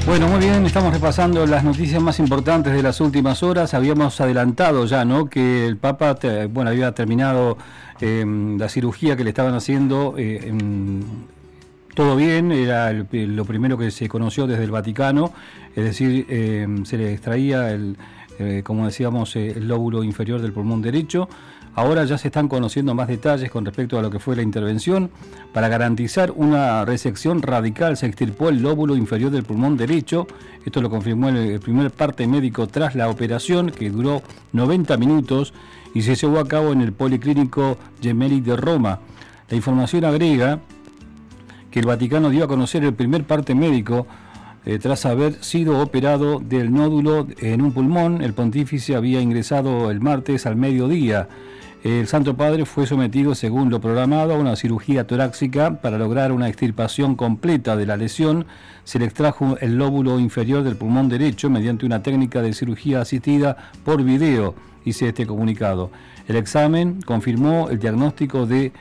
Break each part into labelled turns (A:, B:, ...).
A: Bueno, muy bien, estamos repasando las noticias más importantes de las últimas horas. Habíamos adelantado ya, ¿no?, que el Papa, había terminado la cirugía que le estaban haciendo. Todo bien, era lo primero que se conoció desde el Vaticano, es decir, se le extraía como decíamos, el lóbulo inferior del pulmón derecho. Ahora ya se están conociendo más detalles con respecto a lo que fue la intervención. Para garantizar una resección radical se extirpó el lóbulo inferior del pulmón derecho. Esto lo confirmó el primer parte médico tras la operación, que duró 90 minutos y se llevó a cabo en el Policlínico Gemelli de Roma. La información agrega que el Vaticano dio a conocer el primer parte médico tras haber sido operado del nódulo en un pulmón. El pontífice había ingresado el martes al mediodía. El Santo Padre fue sometido, según lo programado, a una cirugía torácica para lograr una extirpación completa de la lesión. Se le extrajo el lóbulo inferior del pulmón derecho mediante una técnica de cirugía asistida por video, dice este comunicado. El examen confirmó el diagnóstico de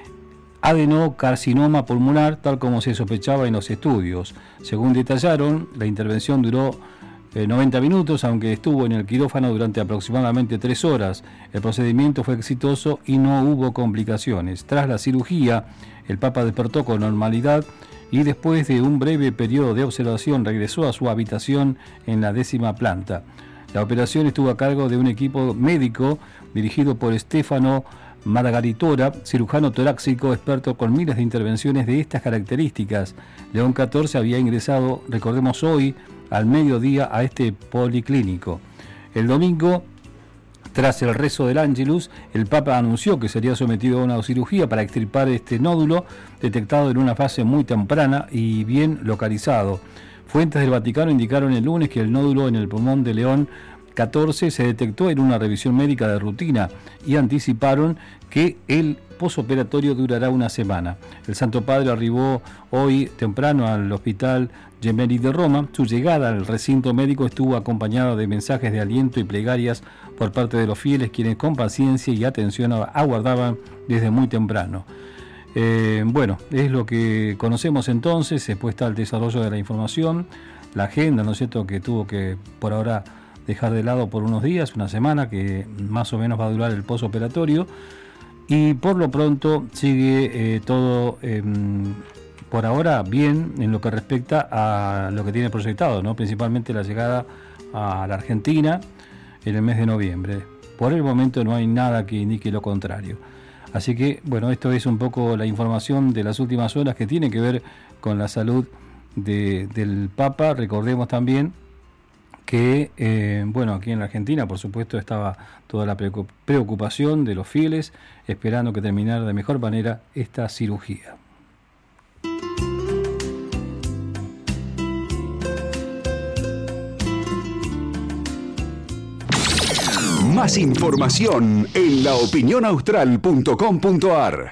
A: adenocarcinoma pulmonar, tal como se sospechaba en los estudios. Según detallaron, la intervención duró 90 minutos, aunque estuvo en el quirófano durante aproximadamente 3 horas. El procedimiento fue exitoso y no hubo complicaciones. Tras la cirugía, el Papa despertó con normalidad y después de un breve periodo de observación regresó a su habitación en la 10ª planta. La operación estuvo a cargo de un equipo médico dirigido por Stefano Margaritora, cirujano torácico experto con miles de intervenciones de estas características. León XIV había ingresado, recordemos, hoy al mediodía a este policlínico. El domingo, tras el rezo del Ángelus, el Papa anunció que sería sometido a una cirugía para extirpar este nódulo, detectado en una fase muy temprana y bien localizado. Fuentes del Vaticano indicaron el lunes que el nódulo en el pulmón de León XIV se detectó en una revisión médica de rutina y anticiparon que el posoperatorio durará una semana. El Santo Padre arribó hoy temprano al Hospital Gemelli de Roma. Su llegada al recinto médico estuvo acompañada de mensajes de aliento y plegarias por parte de los fieles, quienes con paciencia y atención aguardaban desde muy temprano. Bueno, es lo que conocemos entonces. Después está el desarrollo de la información, la agenda, ¿no es cierto?, que tuvo que por ahora dejar de lado por unos días, una semana, que más o menos va a durar el posoperatorio. Y por lo pronto sigue todo por ahora bien en lo que respecta a lo que tiene proyectado, ¿no?, principalmente la llegada a la Argentina en el mes de noviembre. Por el momento no hay nada que indique lo contrario. Así que, bueno, esto es un poco la información de las últimas horas que tiene que ver con la salud del Papa. Recordemos también que, aquí en la Argentina, por supuesto, estaba toda la preocupación de los fieles, esperando que terminara de mejor manera esta cirugía.
B: Más información en laopinionaustral.com.ar.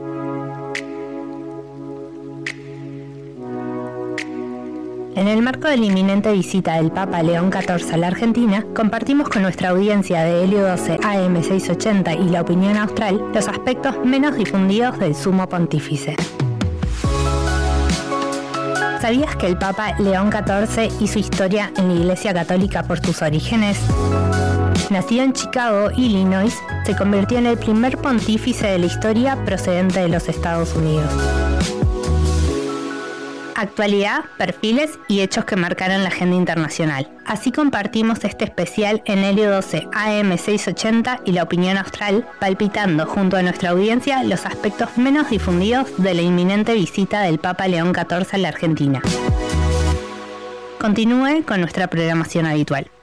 C: En el marco de la inminente visita del Papa León XIV a la Argentina, compartimos con nuestra audiencia de Helio 12 AM 680 y La Opinión Austral los aspectos menos difundidos del Sumo Pontífice. ¿Sabías que el Papa León XIV hizo historia en la Iglesia Católica por sus orígenes? Nacido en Chicago, Illinois, se convirtió en el primer pontífice de la historia procedente de los Estados Unidos. Actualidad, perfiles y hechos que marcaron la agenda internacional. Así compartimos este especial en Helio 12 AM 680 y La Opinión Austral, palpitando junto a nuestra audiencia los aspectos menos difundidos de la inminente visita del Papa León XIV a la Argentina. Continúe con nuestra programación habitual.